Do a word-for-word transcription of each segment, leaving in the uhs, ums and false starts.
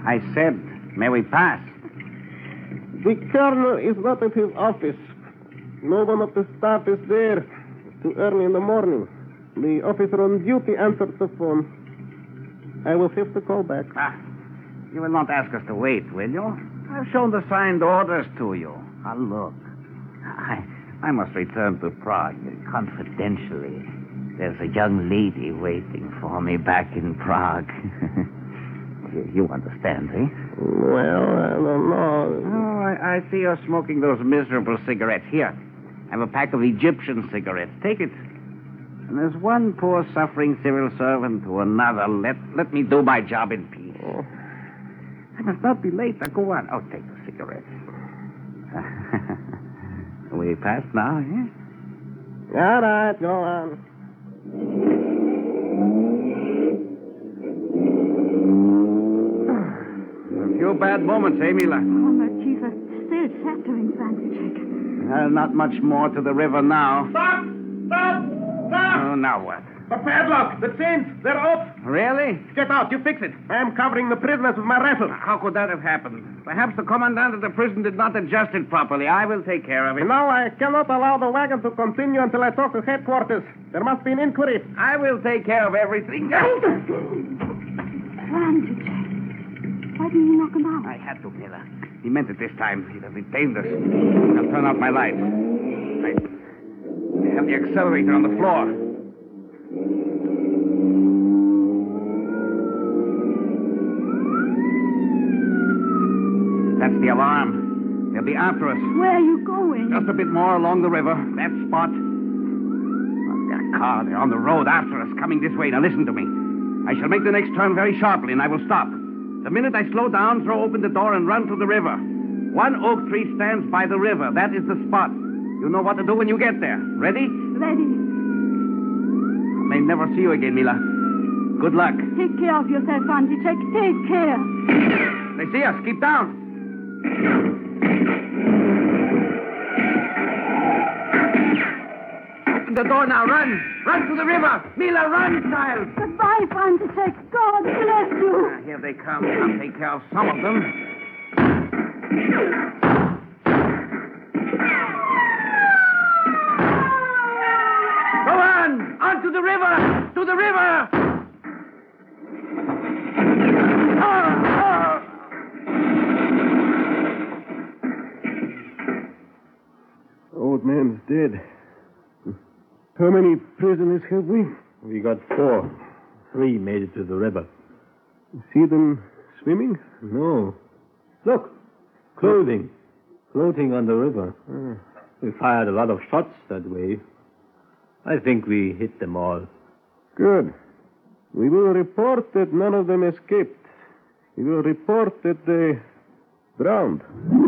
I said, may we pass? The colonel is not at his office. No one of the staff is there. It's too early in the morning. The officer on duty answered the phone. I will have to call back. Ah, you will not ask us to wait, will you? I've shown the signed orders to you. Ah, look. I, I must return to Prague confidentially. There's a young lady waiting for me back in Prague. you, you understand, eh? Well, I don't know. Oh, I, I see you're smoking those miserable cigarettes. Here, I have a pack of Egyptian cigarettes. Take it. And there's one poor suffering civil servant to another. Let, let me do my job in peace. Oh. I must not be late. Now, go on. Oh, take the cigarettes. We pass now, eh? All right, go on. A few bad moments, eh, Mila? Oh, my chief is still shattering, František. Uh, not much more to the river now. Stop! Stop! Stop! Oh, now what? The padlock, the chains, they're off. Really? Get out, you fix it. I am covering the prisoners with my rifle. How could that have happened? Perhaps the commandant of the prison did not adjust it properly. I will take care of it. No, I cannot allow the wagon to continue until I talk to headquarters. There must be an inquiry. I will take care of everything. František, why didn't you knock him out? I had to, Miller. He meant it this time. He'd have detained us. I'll turn out my lights. I have the accelerator on the floor. That's the alarm. They'll be after us. Where are you going? Just a bit more along the river. That spot. Oh, that car, they're on the road after us, coming this way. Now listen to me. I shall make the next turn very sharply, and I will stop. The minute I slow down, throw open the door and run to the river. One oak tree stands by the river. That is the spot. You know what to do when you get there. Ready? Ready. I may never see you again, Mila. Good luck. Take care of yourself, František. Take care. They see us. Keep down. Open the door now. Run. Run to the river. Mila, run, child. Goodbye, František. God bless you. Ah, here they come. I'll take care of some of them. Go on! On to the river! To the river! Ah, ah. Old man's dead. How many prisoners have we? We got four. Three made it to the river. See them swimming? No. Look. Clothing. Floating on the river. Ah. We fired a lot of shots that way. I think we hit them all. Good. We will report that none of them escaped. We will report that they drowned.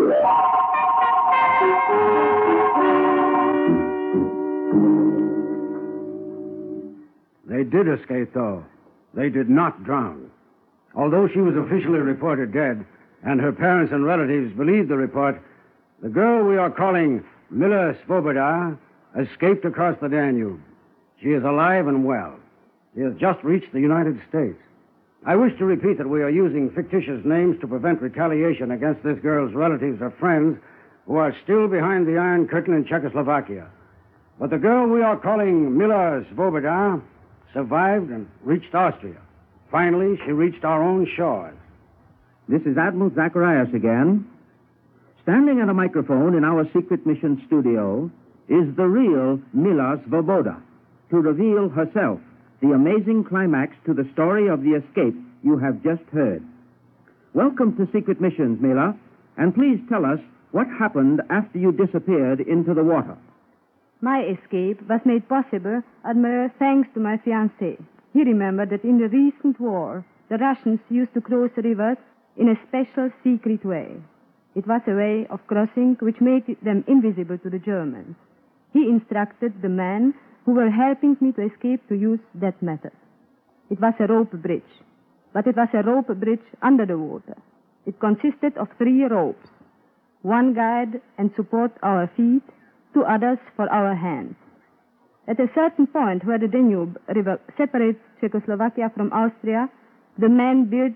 They did escape, though. They did not drown. Although she was officially reported dead, and her parents and relatives believed the report, the girl we are calling Mila Svoboda escaped across the Danube. She is alive and well. She has just reached the United States. I wish to repeat that we are using fictitious names to prevent retaliation against this girl's relatives or friends who are still behind the Iron Curtain in Czechoslovakia. But the girl we are calling Mila Svoboda survived and reached Austria. Finally, she reached our own shores. This is Admiral Zacharias again. Standing at a microphone in our secret mission studio is the real Mila Svoboda, to reveal herself the amazing climax to the story of the escape you have just heard. Welcome to Secret Missions, Mila, and please tell us what happened after you disappeared into the water. My escape was made possible, Admiral, thanks to my fiancé. He remembered that in the recent war, the Russians used to cross rivers in a special secret way. It was a way of crossing which made them invisible to the Germans. He instructed the men who were helping me to escape to use that method. It was a rope bridge, but it was a rope bridge under the water. It consisted of three ropes, one guide and support our feet, two others for our hands. At a certain point where the Danube River separates Czechoslovakia from Austria, the men built